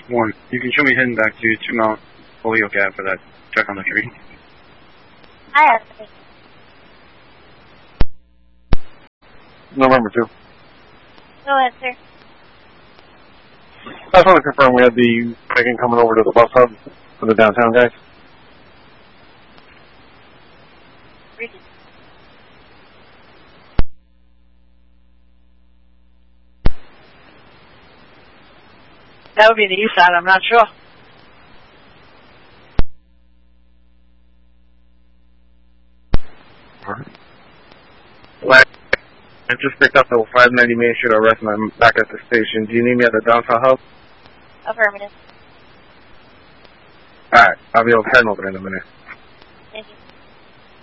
1. You can show me heading back to 2 Mount Holyoke Ave for that check on the tree. Hi, Anthony. November 2. Go ahead, sir. I just want to confirm we had the wagon coming over to the bus hub for the downtown guys. Reading. That would be the east side, I'm not sure. Alright. I just picked up the 590 Main Street arrest and I'm back at the station. Do you need me at the downtown hub? Affirmative. Alright, I'll be over heading over in a minute.